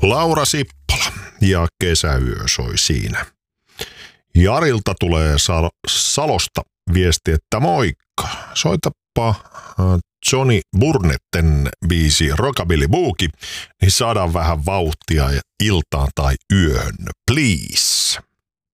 Laura Sippola ja Kesäyö soi siinä. Jarilta tulee Salosta viesti, että moikka, soitapa Johnny Burnetten biisi Rockabilly Boogie, niin saadaan vähän vauhtia iltaan tai yöhön, please.